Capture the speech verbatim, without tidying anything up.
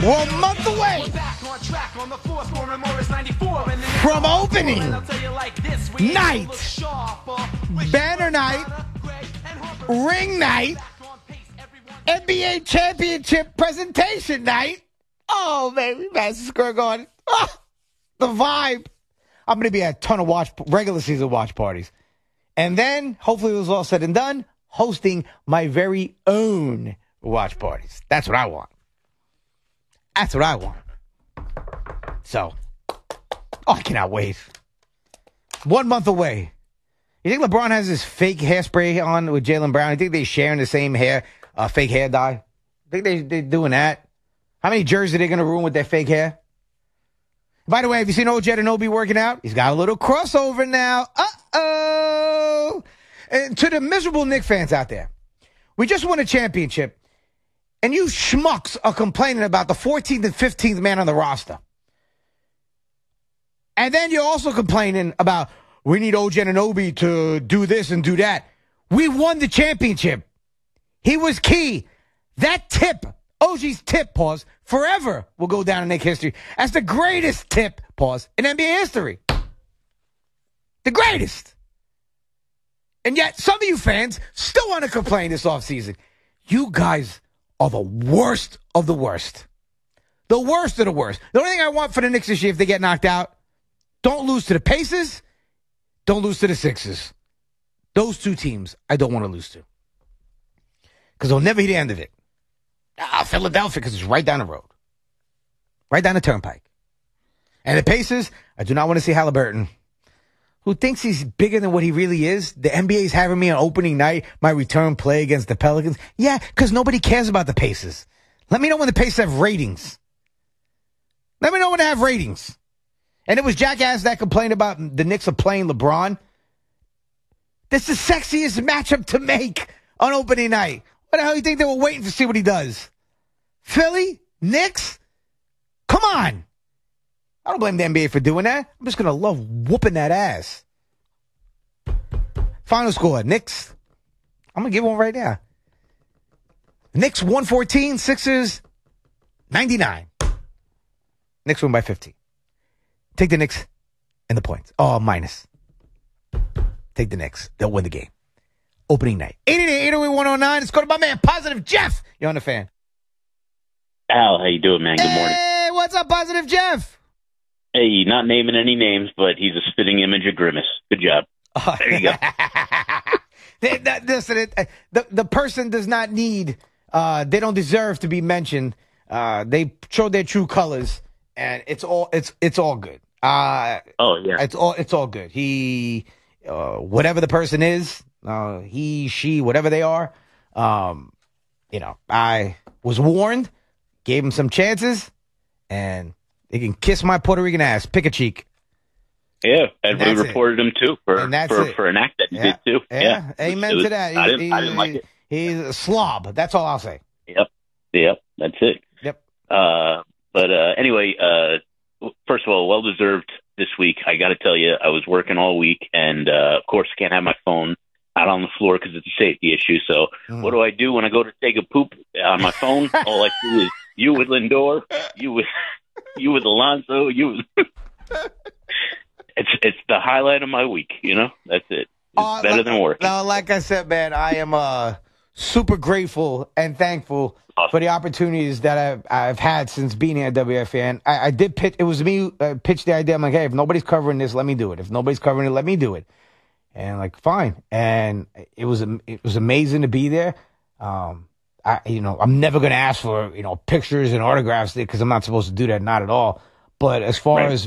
We're a month away from opening night, banner night, ring night, N B A championship presentation night. Oh, baby, Madison Square Garden. Oh, the vibe. I'm going to be at a ton of watch regular season watch parties. And then, hopefully it was all said and done, hosting my very own watch parties. That's what I want. That's what I want. So, oh, I cannot wait. One month away. You think LeBron has his fake hairspray on with Jaylen Brown? You think they're sharing the same hair, uh, fake hair dye? Think they, they're doing that? How many jerseys are they going to ruin with their fake hair? By the way, have you seen O G Anunoby working out? He's got a little crossover now. Uh-oh. And to the miserable Knicks fans out there, we just won a championship, and you schmucks are complaining about the fourteenth and fifteenth man on the roster. And then you're also complaining about, we need O G Anunoby to do this and do that. We won the championship. He was key. That tip, O G's tip, pause, forever will go down in Knicks history as the greatest tip, pause, in N B A history. The greatest. And yet, some of you fans still want to complain this offseason. You guys are the worst of the worst. The worst of the worst. The only thing I want for the Knicks this year, if they get knocked out, don't lose to the Pacers, don't lose to the Sixers. Those two teams I don't want to lose to. Because they'll never hit the end of it. Ah, Philadelphia, because it's right down the road. Right down the turnpike. And the Pacers, I do not want to see Halliburton, who thinks he's bigger than what he really is. The N B A is having me on opening night, my return play against the Pelicans. Yeah, because nobody cares about the Pacers. Let me know when the Pacers have ratings. Let me know when they have ratings. And it was jackass that complained about the Knicks are playing LeBron. That's the sexiest matchup to make on opening night. What the hell do you think they were waiting to see what he does? Philly? Knicks? Come on. I don't blame the N B A for doing that. I'm just going to love whooping that ass. Final score, Knicks. I'm going to give one right now. Knicks one fourteen, Sixers ninety-nine. Knicks win by fifteen. Take the Knicks and the points. Oh, minus. Take the Knicks. They'll win the game. Opening night. eight eight eight, eight oh eight, one oh nine. Let's go to my man, Positive Jeff. You're on the fan. Al, how you doing, man? Good morning. Hey, what's up, Positive Jeff? Hey, not naming any names, but he's a spitting image of Grimace. Good job. Oh. There you go. they, that, listen, it, the, the person does not need, uh, they don't deserve to be mentioned. Uh, they showed their true colors, and it's all it's it's all good. Uh, oh, yeah. It's all, it's all good. He, uh, whatever the person is, Uh, he, she, whatever they are, um, you know, I was warned, gave him some chances, and they can kiss my Puerto Rican ass, pick a cheek. Yeah, and, and we reported it. him too for for, for an act that he yeah. did too. Yeah, yeah. amen was, to that. I didn't, he, I didn't like it. He's a slob. That's all I'll say. Yep, yep, that's it. Yep. Uh, but uh, anyway, uh, first of all, well deserved this week. I got to tell you, I was working all week, and uh, of course, can't have my phone out on the floor because it's a safety issue. So mm. what do I do when I go to take a poop on my phone? All I see is you with Lindor, you with you with Alonso, you with... It's it's the highlight of my week, you know? That's it. It's uh, better like, than work. No, like I said, man, I am uh, super grateful and thankful awesome. for the opportunities that I've, I've had since being here at W F A N. I, I did pitch, it was me who uh, pitched the idea. I'm like, hey, if nobody's covering this, let me do it. If nobody's covering it, let me do it. And like, fine. And it was it was amazing to be there. Um, I you know I'm never gonna ask for you know pictures and autographs because I'm not supposed to do that, not at all. But as far right. as